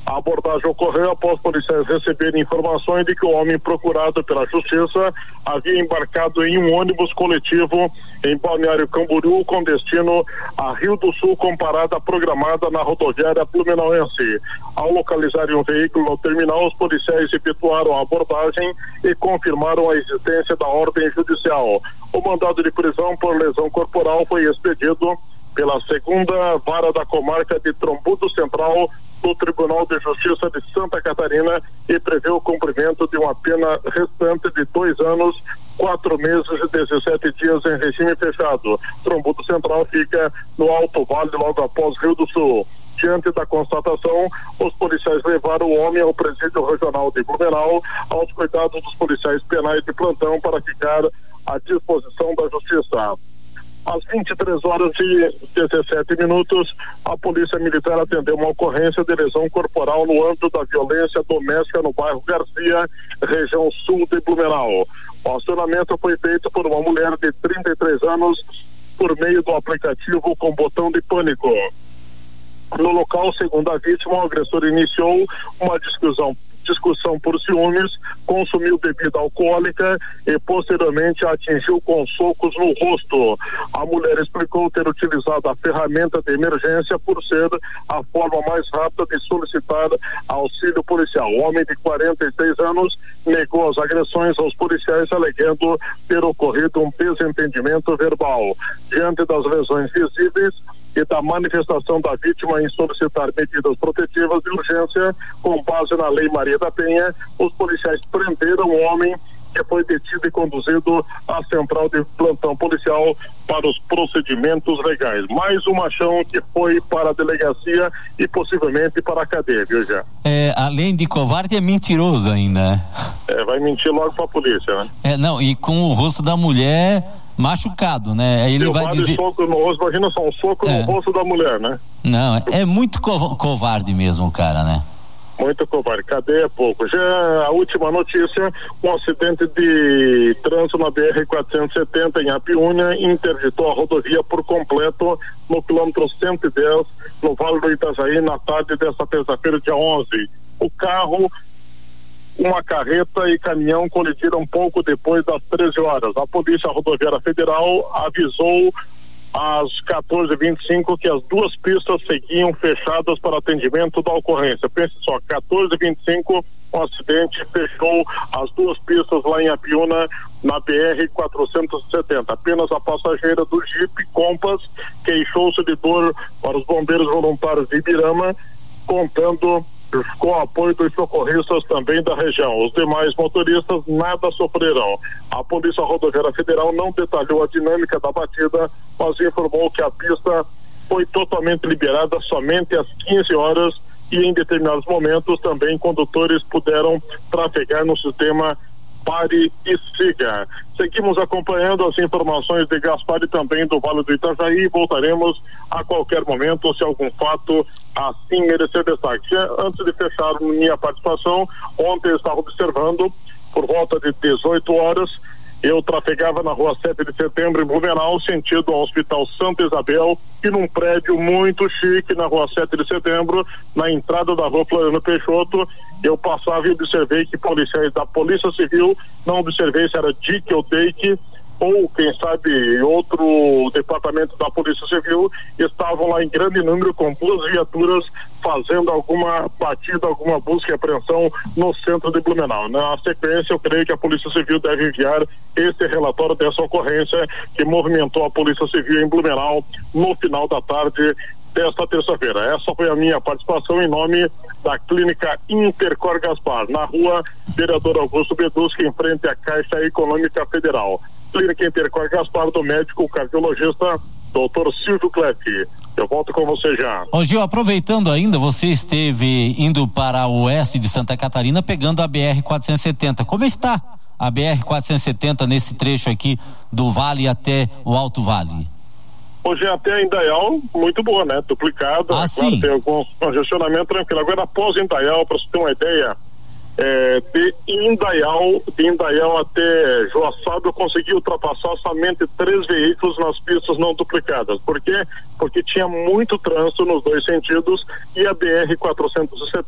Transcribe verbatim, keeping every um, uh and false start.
A abordagem ocorreu após policiais receberem informações de que o homem procurado pela justiça havia embarcado em um ônibus coletivo em Balneário Camboriú com destino a Rio do Sul com parada programada na rodoviária Blumenauense. Ao localizarem um veículo no terminal, os policiais efetuaram a abordagem e confirmaram a existência da ordem judicial. O mandado de prisão por lesão corporal foi expedido pela segunda vara da comarca de Trombudo Central do Tribunal de Justiça de Santa Catarina e prevê o cumprimento de uma pena restante de dois anos, quatro meses e dezessete dias em regime fechado. Trombudo Central fica no Alto Vale, logo após Rio do Sul. Diante da constatação, os policiais levaram o homem ao presídio regional de Blumenau, aos cuidados dos policiais penais de plantão para ficar à disposição da Justiça. Às vinte e três horas e dezessete minutos, a Polícia Militar atendeu uma ocorrência de lesão corporal no âmbito da violência doméstica no bairro Garcia, região sul de Blumenau. O acionamento foi feito por uma mulher de trinta e três anos por meio do aplicativo com botão de pânico. No local, segundo a vítima, o agressor iniciou uma discussão discussão por ciúmes, consumiu bebida alcoólica e posteriormente atingiu com socos no rosto. A mulher explicou ter utilizado a ferramenta de emergência por ser a forma mais rápida de solicitar auxílio policial. O homem de quarenta e seis anos negou as agressões aos policiais, alegando ter ocorrido um desentendimento verbal. Diante das lesões visíveis e da manifestação da vítima em solicitar medidas protetivas de urgência com base na Lei Maria da Penha, os policiais prenderam o homem, que foi detido e conduzido à central de plantão policial para os procedimentos legais. Mais um machão que foi para a delegacia e possivelmente para a cadeia, viu, já? É, além de covarde, é mentiroso ainda. É, vai mentir logo para a polícia, né? É, não, e com o rosto da mulher machucado, né? Aí ele Deu vai dizer... soco no rosto, imagina só um soco é. no rosto da mulher, né? Não, é muito co- covarde mesmo o cara, né? Muito covarde, cadeia é pouco. Já a última notícia, um acidente de trânsito na B R quatrocentos e setenta em Apiúna interditou a rodovia por completo no quilômetro cento e dez, no Vale do Itajaí, na tarde desta terça-feira, dia onze. O carro, uma carreta e caminhão colidiram um pouco depois das treze horas. A Polícia Rodoviária Federal avisou às quatorze e vinte e cinco que as duas pistas seguiam fechadas para atendimento da ocorrência. Pense só, quatorze e vinte e cinco, um acidente fechou as duas pistas lá em Apiúna, na B R quatrocentos e setenta. Apenas a passageira do Jeep Compass queixou-se de dor para os bombeiros voluntários de Ibirama, contando com o apoio dos socorristas também da região. Os demais motoristas nada sofrerão. A Polícia Rodoviária Federal não detalhou a dinâmica da batida, mas informou que a pista foi totalmente liberada somente às quinze horas e em determinados momentos também condutores puderam trafegar no sistema Pare e Siga. Seguimos acompanhando as informações de Gaspar e também do Vale do Itajaí e voltaremos a qualquer momento se algum fato assim merecer destaque. Antes de fechar minha participação, ontem eu estava observando, por volta de dezoito horas, eu trafegava na rua sete de setembro em Blumenau, sentido ao Hospital Santa Isabel, e num prédio muito chique na rua sete de setembro, na entrada da rua Floriano Peixoto, eu passava e observei que policiais da Polícia Civil, não observei se era D I C ou D E I C, ou quem sabe outro departamento da Polícia Civil, estavam lá em grande número com duas viaturas fazendo alguma batida, alguma busca e apreensão no centro de Blumenau. Na sequência, eu creio que a Polícia Civil deve enviar esse relatório dessa ocorrência que movimentou a Polícia Civil em Blumenau no final da tarde desta terça-feira. Essa foi a minha participação em nome da Clínica Intercor Gaspar, na rua Vereador Augusto Beduschi, em frente à Caixa Econômica Federal. Clínica Intercor Gaspar, do médico cardiologista doutor Silvio Cletti. Eu volto com você já. Ô Gil, aproveitando ainda, você esteve indo para o oeste de Santa Catarina pegando a B R quatrocentos e setenta. Como está a B R quatrocentos e setenta nesse trecho aqui do Vale até o Alto Vale? Hoje até Indaial, muito boa, né? Duplicada. Ah, é sim. Claro, tem algum congestionamento tranquilo. Agora, após Indaial, para você ter uma ideia, É, de Indaial, de Indaial até Joaçaba eu consegui ultrapassar somente três veículos nas pistas não duplicadas. Por quê? Porque tinha muito trânsito nos dois sentidos e a B R quatrocentos e setenta